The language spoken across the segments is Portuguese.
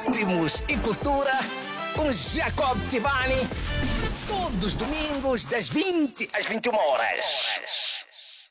Ritmos e cultura com Jacob Tivani. Todos os domingos das 20 às 21 horas.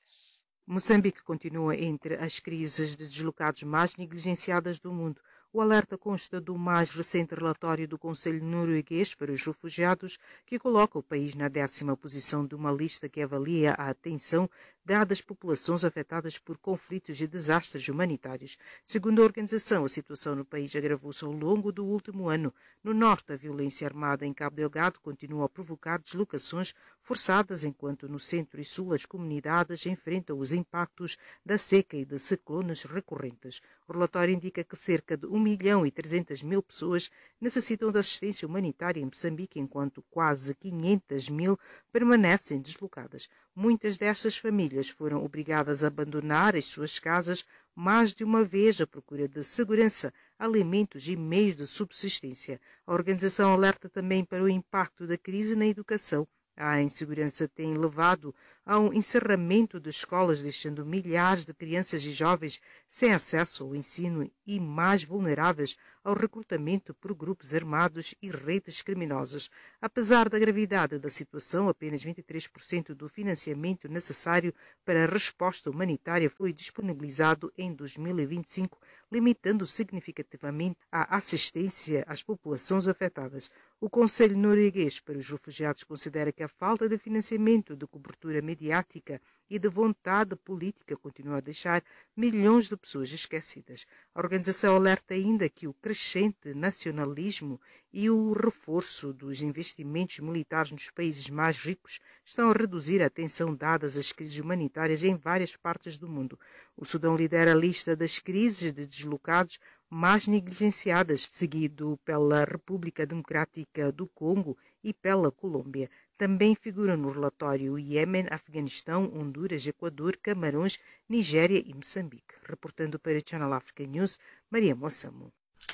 Moçambique continua entre as crises de deslocados mais negligenciadas do mundo. O alerta consta do mais recente relatório do Conselho Norueguês para os Refugiados, que coloca o país na 10ª posição de uma lista que avalia a atenção dada às populações afetadas por conflitos e desastres humanitários. Segundo a organização, a situação no país agravou-se ao longo do último ano. No norte, a violência armada em Cabo Delgado continua a provocar deslocações forçadas, enquanto no centro e sul as comunidades enfrentam os impactos da seca e de ciclones recorrentes. O relatório indica que cerca de 1.300.000 pessoas necessitam de assistência humanitária em Moçambique, enquanto quase 500.000 permanecem deslocadas. Muitas destas famílias foram obrigadas a abandonar as suas casas mais de uma vez à procura de segurança, alimentos e meios de subsistência. A organização alerta também para o impacto da crise na educação. A insegurança tem levado a um encerramento de escolas, deixando milhares de crianças e jovens sem acesso ao ensino e mais vulneráveis ao recrutamento por grupos armados e redes criminosas. Apesar da gravidade da situação, apenas 23% do financiamento necessário para a resposta humanitária foi disponibilizado em 2025, limitando significativamente a assistência às populações afetadas. O Conselho Norueguês para os Refugiados considera que a falta de financiamento, de cobertura mediática e de vontade política continua a deixar milhões de pessoas esquecidas. A organização alerta ainda que o crescente nacionalismo e o reforço dos investimentos militares nos países mais ricos estão a reduzir a atenção dada às crises humanitárias em várias partes do mundo. O Sudão lidera a lista das crises de deslocados mais negligenciadas, seguido pela República Democrática do Congo e pela Colômbia. Também figuram no relatório o Iêmen, Afeganistão, Honduras, Equador, Camarões, Nigéria e Moçambique. Reportando para Channel Africa News, Maria Moçamo.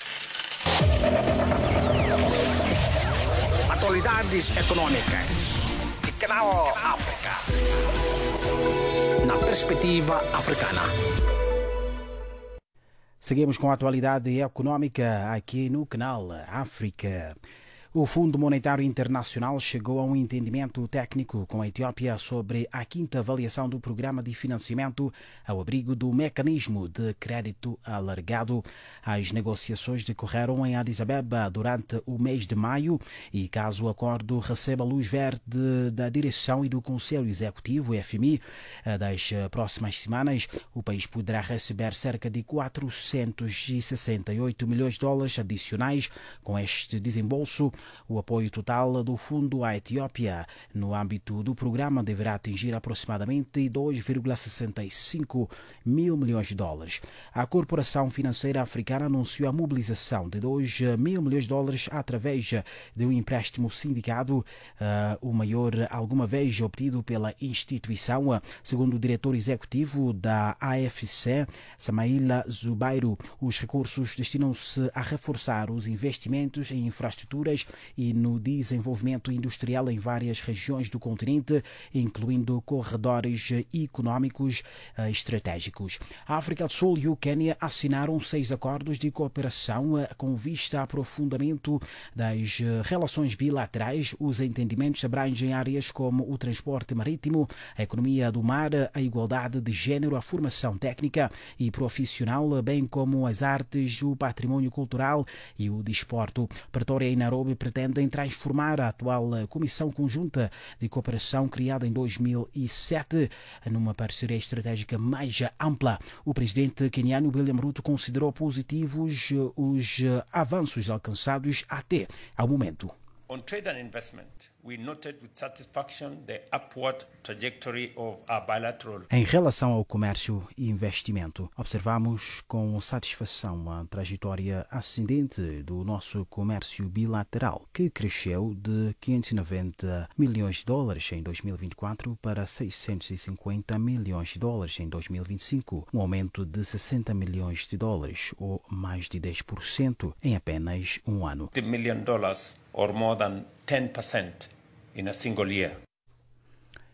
Atualidades econômicas de Canal África. Na perspectiva africana. Seguimos com a atualidade econômica aqui no Canal África. O Fundo Monetário Internacional chegou a um entendimento técnico com a Etiópia sobre a 5ª avaliação do programa de financiamento ao abrigo do mecanismo de crédito alargado. As negociações decorreram em Addis Abeba durante o mês de maio e, caso o acordo receba luz verde da direção e do Conselho Executivo, FMI, das próximas semanas, o país poderá receber cerca de 468 milhões de dólares adicionais. Com este desembolso, o apoio total do fundo à Etiópia no âmbito do programa deverá atingir aproximadamente 2,65 mil milhões de dólares. A Corporação Financeira Africana anunciou a mobilização de 2 mil milhões de dólares através de um empréstimo sindicado, o maior alguma vez obtido pela instituição. Segundo o diretor executivo da AFC, Samaila Zubairo, os recursos destinam-se a reforçar os investimentos em infraestruturas e no desenvolvimento industrial em várias regiões do continente, incluindo corredores econômicos estratégicos. A África do Sul e o Quênia assinaram 6 acordos de cooperação com vista a aprofundamento das relações bilaterais. Os entendimentos abrangem áreas como o transporte marítimo, a economia do mar, a igualdade de género, a formação técnica e profissional, bem como as artes, o património cultural e o desporto. Pretória e Nairobi pretendem transformar a atual Comissão Conjunta de Cooperação, criada em 2007, numa parceria estratégica mais ampla. O presidente queniano William Ruto considerou positivos os avanços alcançados até ao momento. On trade and investment, we noted with satisfaction the upward trajectory of our bilateral. Em relação ao comércio e investimento, observamos com satisfação a trajetória ascendente do nosso comércio bilateral, que cresceu de 590 milhões de dólares em 2024 para 650 milhões de dólares em 2025, um aumento de 60 milhões de dólares, ou mais de 10% em apenas um ano. $50 million or more than 10% in a single year.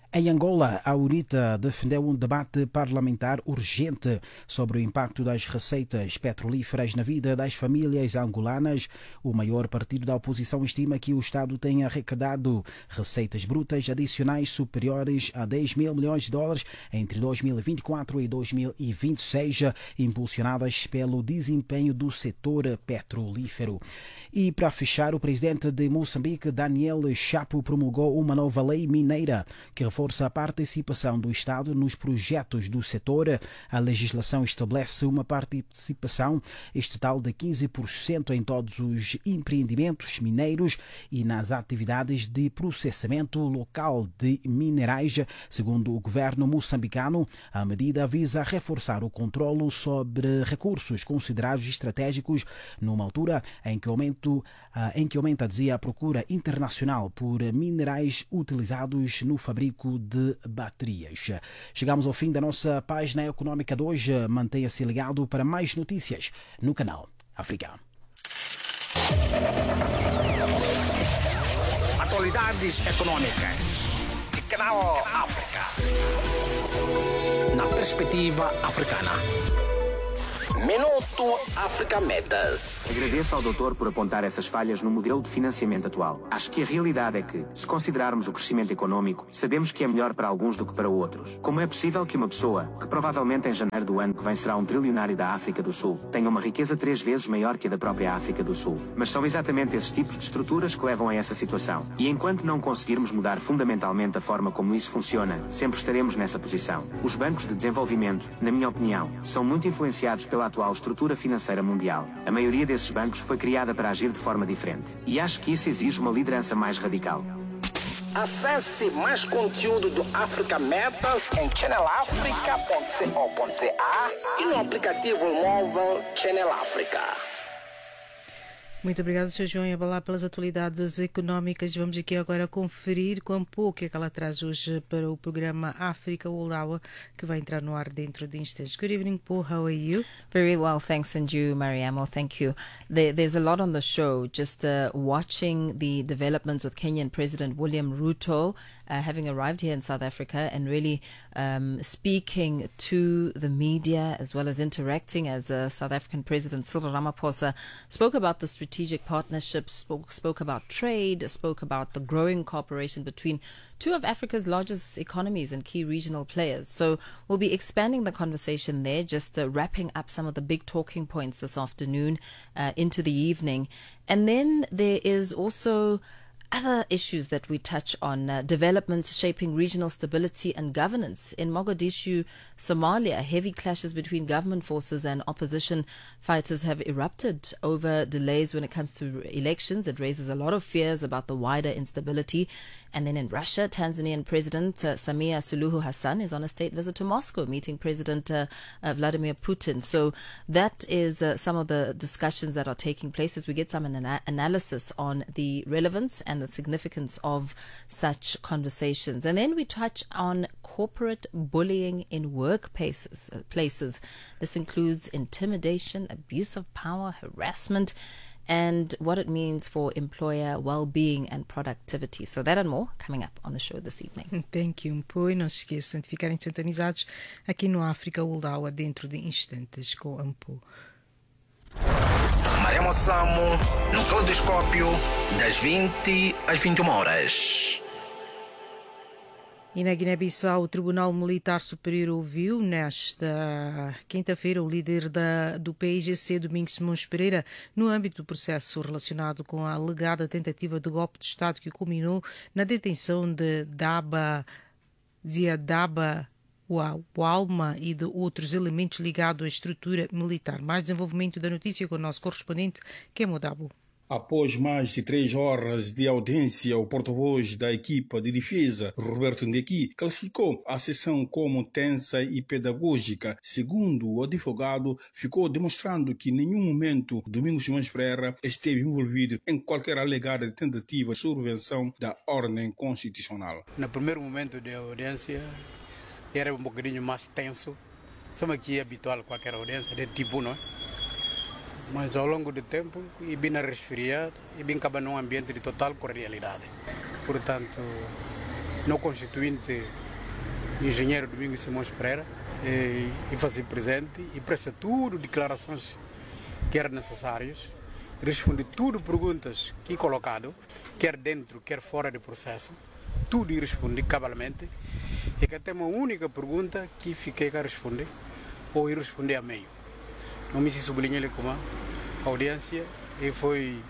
Em Angola, a UNITA defendeu um debate parlamentar urgente sobre o impacto das receitas petrolíferas na vida das famílias angolanas. O maior partido da oposição estima que o Estado tenha arrecadado receitas brutas adicionais superiores a 10 mil milhões de dólares entre 2024 e 2026, impulsionadas pelo desempenho do setor petrolífero. E para fechar, o presidente de Moçambique, Daniel Chapo, promulgou uma nova lei mineira que reforça a participação do Estado nos projetos do setor. A legislação estabelece uma participação estatal de 15% em todos os empreendimentos mineiros e nas atividades de processamento local de minerais. Segundo o governo moçambicano, a medida visa reforçar o controlo sobre recursos considerados estratégicos numa altura em que aumenta, dizia, a procura internacional por minerais utilizados no fabrico de baterias. Chegamos ao fim da nossa página económica de hoje. Mantenha-se ligado para mais notícias no canal África. Atualidades econômicas de Canal África. Na perspectiva africana. Minuto África Metas. Agradeço ao doutor por apontar essas falhas no modelo de financiamento atual. Acho que a realidade é que, se considerarmos o crescimento econômico, sabemos que é melhor para alguns do que para outros. Como é possível que uma pessoa, que provavelmente em janeiro do ano que vem será um trilionário da África do Sul, tenha uma riqueza 3 vezes maior que a da própria África do Sul? Mas são exatamente esses tipos de estruturas que levam a essa situação. E enquanto não conseguirmos mudar fundamentalmente a forma como isso funciona, sempre estaremos nessa posição. Os bancos de desenvolvimento, na minha opinião, são muito influenciados pela atual estrutura financeira mundial. A maioria desses bancos foi criada para agir de forma diferente. E acho que isso exige uma liderança mais radical. Acesse mais conteúdo do África Metas em channelafrica.co.za e no aplicativo móvel Channel África. Muito obrigada, Sr. João Yabalá, pelas atualidades económicas. Vamos aqui agora conferir com o que é que ela traz hoje para o programa África World Hour, que vai entrar no ar dentro de instantes. Good evening, Paul. How are you? Very well, thanks. And you, Mariamo, thank you. There's a lot on the show. Just watching the developments with Kenyan President William Ruto having arrived here in South Africa and really speaking to the media as well as interacting as South African President Cyril Ramaphosa spoke about the strategic partnerships, spoke about trade, spoke about the growing cooperation between two of Africa's largest economies and key regional players. So we'll be expanding the conversation there, just wrapping up some of the big talking points this afternoon into the evening. And then there is also other issues that we touch on, developments shaping regional stability and governance. In Mogadishu, Somalia, heavy clashes between government forces and opposition fighters have erupted over delays when it comes to elections. It raises a lot of fears about the wider instability. And then in Russia, Tanzanian President Samia Suluhu Hassan is on a state visit to Moscow, meeting President Vladimir Putin. So that is some of the discussions that are taking place as we get some analysis on the relevance and the significance of such conversations. And then we touch on corporate bullying in workplaces. This includes intimidation, abuse of power, harassment, and what it means for employer well-being and productivity. So that and more coming up on the show this evening. Thank you, Mpo. E não se esqueçam de ficarem sintonizados aqui no África World Hour dentro de instantes com a Mpo. Mariamo Samo no Caleidoscópio das 20 às 21 horas. E na Guiné-Bissau, o Tribunal Militar Superior ouviu nesta quinta-feira o líder do PIGC, Domingos Simões Pereira, no âmbito do processo relacionado com a alegada tentativa de golpe de Estado que culminou na detenção de Ziadaba Walma e de outros elementos ligados à estrutura militar. Mais desenvolvimento da notícia com o nosso correspondente, Kemo Dabo. Após mais de 3 horas de audiência, o porta-voz da equipa de defesa, Roberto Ndeki, classificou a sessão como tensa e pedagógica. Segundo o advogado, ficou demonstrando que em nenhum momento Domingos Simões Pereira esteve envolvido em qualquer alegada tentativa de subversão da ordem constitucional. No primeiro momento da audiência, era um bocadinho mais tenso. Somos aqui habitual a qualquer audiência de tipo, não é? Mas ao longo do tempo, e bem a resfriar, e bem acaba num ambiente de total cordialidade. Portanto, no constituinte engenheiro Domingos Simões Pereira e fazer presente e presta tudo declarações que eram necessárias, responde tudo perguntas que colocado, quer dentro, quer fora do processo, tudo e responde cabalmente, e que tem uma única pergunta que fiquei a responder, ou responder a meio. Não me se sublinha como a audiência e foi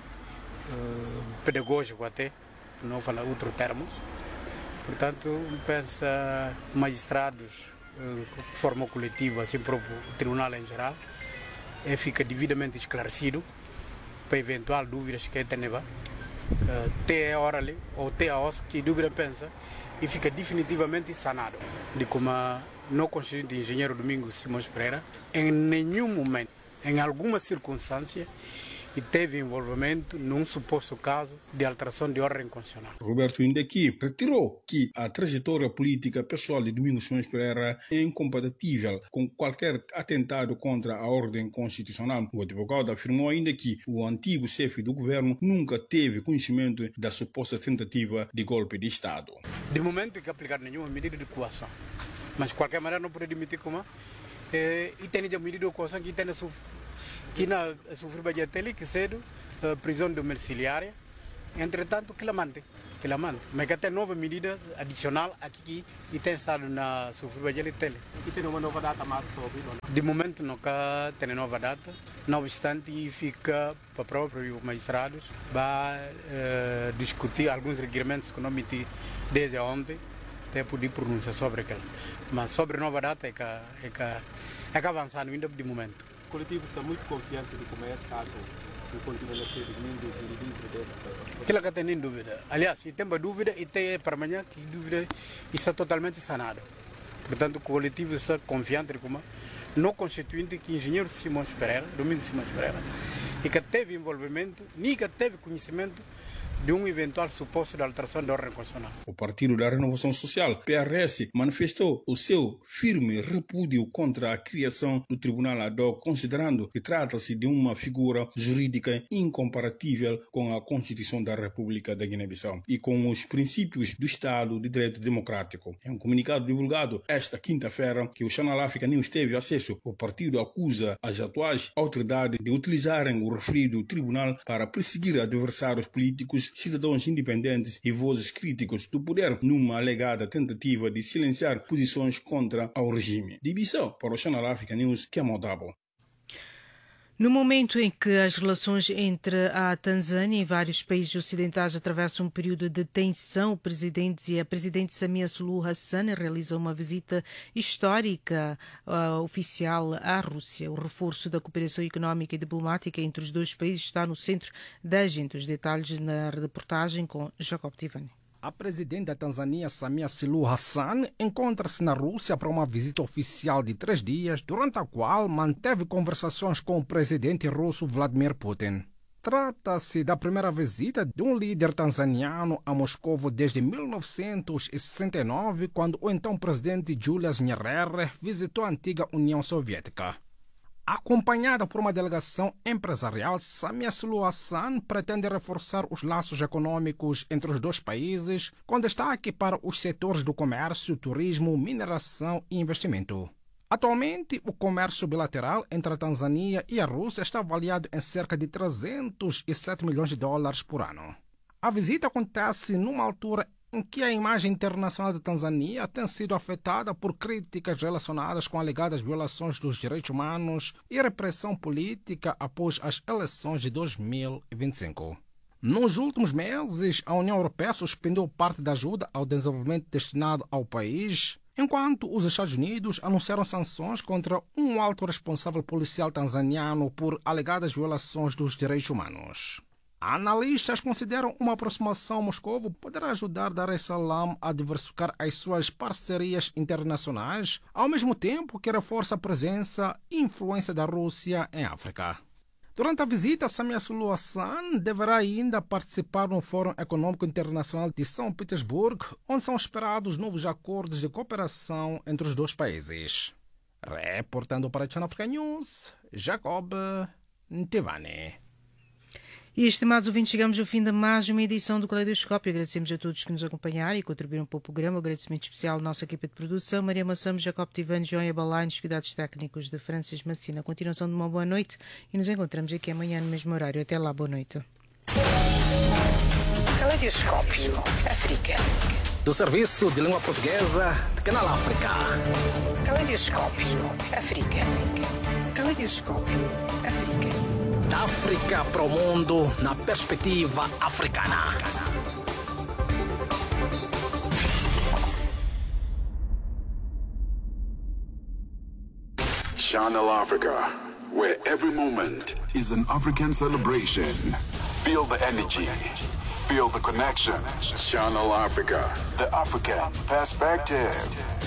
pedagógico até, não falar outros termos. Portanto, pensa magistrados de forma coletiva, assim próprio o tribunal em geral, fica devidamente esclarecido para eventual dúvidas que tenha, até a hora ali, ou até a hora que dúvida pensa, e fica definitivamente sanado. De como no constituinte engenheiro Domingos Simões Pereira, em nenhum momento, em alguma circunstância, e teve envolvimento num suposto caso de alteração de ordem constitucional. Roberto Indeki retirou que a trajetória política pessoal de Domingos Simões Pereira é incompatível com qualquer atentado contra a ordem constitucional. O advogado afirmou ainda que o antigo chefe do governo nunca teve conhecimento da suposta tentativa de golpe de Estado. De momento, que aplicar nenhuma medida de coação, mas de qualquer maneira não pode admitir como e tem a medida de coação que tem que na sofrer bastante que cedo prisão domiciliária, entretanto que la mante, mas que tem nova medida adicional aqui e tem estado na sofrer bastante tele. E tem uma nova data mais de momento não tem nova data, não obstante fica para próprios magistrados vai discutir alguns requerimentos que não emiti desde ontem até poder pronunciar sobre aquilo, mas sobre nova data é que avançando ainda de momento. O coletivo está muito confiante de como é esse caso que continua a ser de 2020. Aquilo que tem nem dúvida. Aliás, se tem dúvida e tem para amanhã que dúvida está totalmente sanado. Portanto, o coletivo está confiante de como no constituinte que engenheiro Simões Pereira, Domingos Simões Pereira, e que teve envolvimento, nem que teve conhecimento de um eventual suposto de alteração da ordem constitucional. O Partido da Renovação Social, PRS, manifestou o seu firme repúdio contra a criação do Tribunal ad hoc, considerando que trata-se de uma figura jurídica incompatível com a Constituição da República da Guiné-Bissau e com os princípios do Estado de Direito Democrático. Em um comunicado divulgado esta quinta-feira, que o Channel Africa News teve acesso, o partido acusa as atuais autoridades de utilizarem o referido tribunal para perseguir adversários políticos, cidadãos independentes e vozes críticos do poder numa alegada tentativa de silenciar posições contra o regime. De Bissau, para o Channel Africa News, que é Modabo. No momento em que as relações entre a Tanzânia e vários países ocidentais atravessam um período de tensão, a presidente Samia Suluhu Hassan realiza uma visita histórica oficial à Rússia. O reforço da cooperação económica e diplomática entre os dois países está no centro da agenda. Os detalhes na reportagem com Jacob Tivani. A presidente da Tanzânia, Samia Suluhu Hassan, encontra-se na Rússia para uma visita oficial de 3 dias, durante a qual manteve conversações com o presidente russo Vladimir Putin. Trata-se da primeira visita de um líder tanzaniano a Moscou desde 1969, quando o então presidente Julius Nyerere visitou a antiga União Soviética. Acompanhada por uma delegação empresarial, Samia Suluhu Hassan pretende reforçar os laços econômicos entre os dois países, com destaque para os setores do comércio, turismo, mineração e investimento. Atualmente, o comércio bilateral entre a Tanzânia e a Rússia está avaliado em cerca de 307 milhões de dólares por ano. A visita acontece numa altura em que a imagem internacional da Tanzânia tem sido afetada por críticas relacionadas com alegadas violações dos direitos humanos e repressão política após as eleições de 2025. Nos últimos meses, a União Europeia suspendeu parte da ajuda ao desenvolvimento destinado ao país, enquanto os Estados Unidos anunciaram sanções contra um alto responsável policial tanzaniano por alegadas violações dos direitos humanos. Analistas consideram uma aproximação a Moscou poderá ajudar Dar es Salaam a diversificar as suas parcerias internacionais, ao mesmo tempo que reforça a presença e influência da Rússia em África. Durante a visita, Samia Suluhu Hassan deverá ainda participar no Fórum Econômico Internacional de São Petersburgo, onde são esperados novos acordos de cooperação entre os dois países. Reportando para a Channel Africa News, Jacob Tivani. E, estimados ouvintes, chegamos ao fim de mais uma edição do Caleidoscópio. Agradecemos a todos que nos acompanharam e contribuíram para o programa. Um agradecimento especial à nossa equipa de produção, Maria Massamos, Jacob Tivani, João Abalain, cuidados técnicos de Francis Massina. Continuação de uma boa noite e nos encontramos aqui amanhã no mesmo horário. Até lá, boa noite. Caleidoscópio África. Do Serviço de Língua Portuguesa de Canal África. Caleidoscópio África. Caleidoscópio África. Da África para o mundo na perspectiva africana. Channel Africa, where every moment is an African celebration. Feel the energy, feel the connection. Channel Africa, the African perspective.